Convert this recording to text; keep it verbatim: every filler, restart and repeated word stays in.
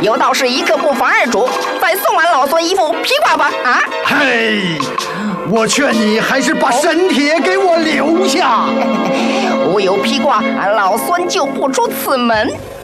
有道是一刻不妨二主，再送俺老孙一副披挂吧！啊！ 嘿，我劝你还是把神帖给我留下。 无有披挂，俺老孙就不出此门。